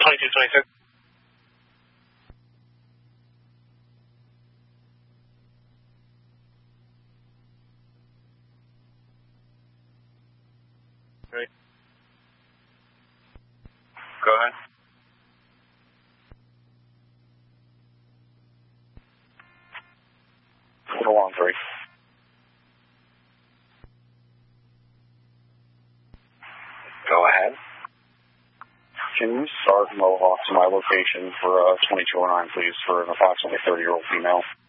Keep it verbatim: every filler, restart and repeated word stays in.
twenty-two twenty-six. Great. Go ahead. Go on, three. Go ahead. Can you start Mohawk to my location for uh, twenty-two oh nine, please, for an approximately thirty-year-old female?